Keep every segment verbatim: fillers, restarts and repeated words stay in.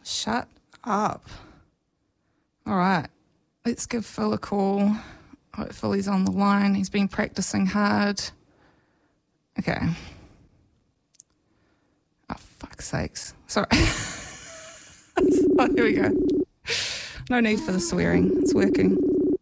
Shut up. All right. Let's give Phil a call. Hopefully he's on the line. He's been practicing hard. Okay. Oh, fuck's sakes. Sorry. Oh, here we go. No need for the swearing. It's working.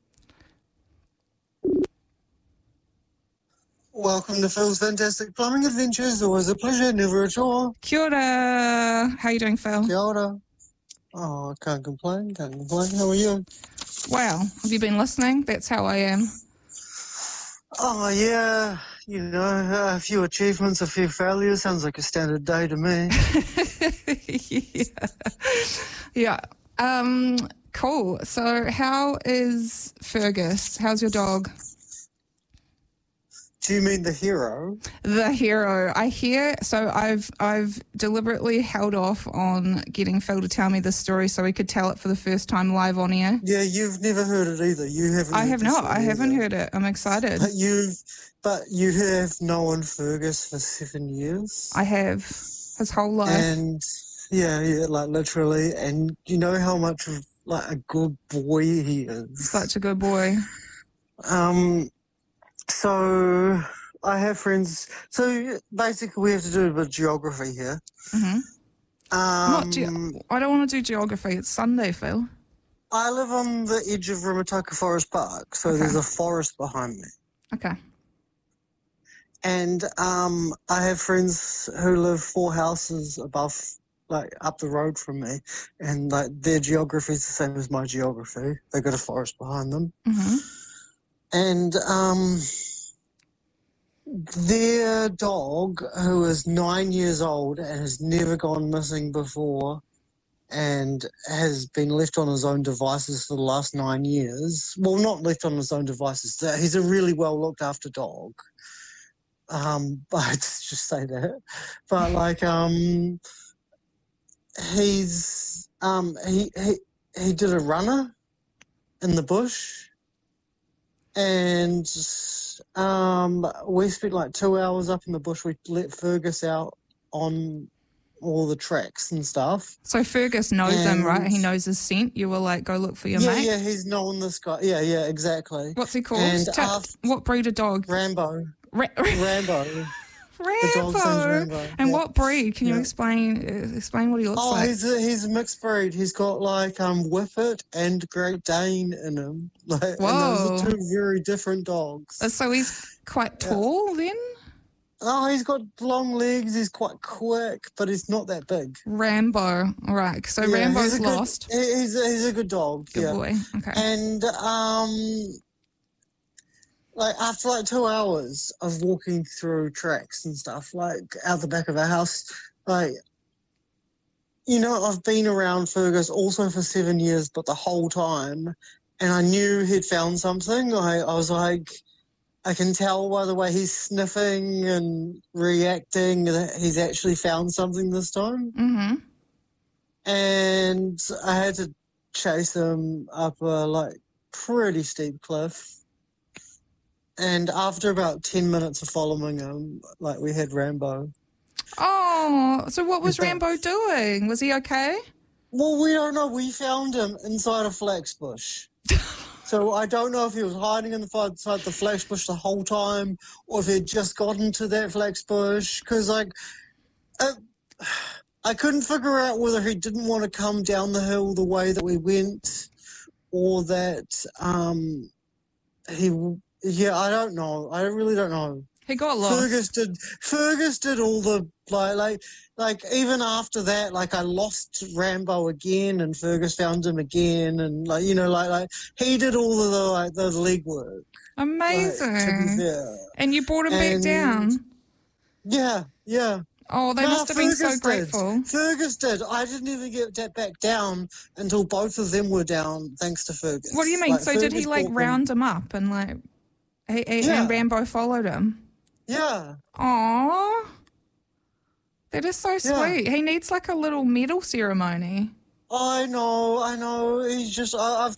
Welcome to Phil's Fantastic Plumbing Adventures. Always a pleasure, never a chore. Kia ora. How you doing, Phil? Kia ora. Oh, I can't complain, can't complain. How are you? Wow. Have you been listening? That's how I am. Oh, yeah. You know, a few achievements, a few failures. Sounds like a standard day to me. yeah. Yeah. Um, cool. So how is Fergus? How's your dog? Do you mean the hero? The hero. I hear. So I've I've deliberately held off on getting Phil to tell me this story so we could tell it for the first time live on air. Yeah, you've never heard it either. You haven't. I have not. I haven't either. heard it. I'm excited. But you've, but you have known Fergus for seven years. I have his whole life. And yeah, yeah, like literally. And you know how much of like a good boy he is. Such a good boy. Um. So I have friends. So basically, we have to do a bit of geography here. Mm-hmm. Um, Not ge- I don't want to do geography. It's Sunday, Phil. I live on the edge of Rimutaka Forest Park, so Okay. there's a forest behind me. Okay. And um, I have friends who live four houses above, like up the road from me, and like their geography is the same as my geography. They got a forest behind them. Mm-hmm. And um, their dog, who is nine years old and has never gone missing before and has been left on his own devices for the last nine years. Well, not left on his own devices. He's a really well-looked-after dog. Um, but I'd just say that. But, like, um, he's, um, he, he, he did a runner in the bush. And um, we spent like two hours up in the bush. We let Fergus out on all the tracks and stuff. So Fergus knows And- him, right? He knows his scent. You were like, go look for your yeah, mate. yeah, he's known this guy. Yeah, yeah, exactly. What's he called? And Tell- af- what breed of dog? Rambo. Ra- Rambo. The dog's name's Rambo. Rambo. And yeah. what breed? Can you Yeah. explain uh, explain what he looks Oh, like? he's a, he's a mixed breed. He's got like um Whippet and Great Dane in him. Like, and Whoa. those are two very different dogs. Uh, So he's quite tall then? Oh, he's got long legs. He's quite quick, but he's not that big. Rambo. All right. So Yeah, Rambo's he's a good- lost. he- He's a, he's a good dog. Good yeah. boy. Okay. And um, like after like two hours of walking through tracks and stuff, like out the back of our house, like you know, I've been around Fergus also for seven years, but the whole time, and I knew he'd found something. I, I was like, I can tell by the way he's sniffing and reacting that he's actually found something this time. Mm-hmm. And I had to chase him up a like pretty steep cliff. And after about ten minutes of following him, like we had Rambo. Oh, so what was Is that- Rambo doing? Was he okay? Well, we don't know. We found him inside a flax bush. So I don't know if he was hiding inside the flax bush the whole time, or if he had just gotten to that flax bush. Because like, uh, I couldn't figure out whether he didn't want to come down the hill the way that we went, or that um, he. Yeah, I don't know. I really don't know. He got lost. Fergus did. Fergus did all the like, like, like. Even after that, like, I lost Rambo again, and Fergus found him again, and like, you know, like, like he did all of the like the legwork. Amazing. Like, to be fair. And you brought him back And- down. Yeah, yeah. Oh, they No, must have been so Fergus did. grateful. Fergus did. I didn't even get that back down until both of them were down, thanks to Fergus. What do you mean? Like, so did he Fergus like brought them- round him up and like, he, he, Yeah. and Rambo followed him? Yeah. Aww. That is so Yeah. sweet. He needs like a little medal ceremony. I know, I know. He's just, I, I've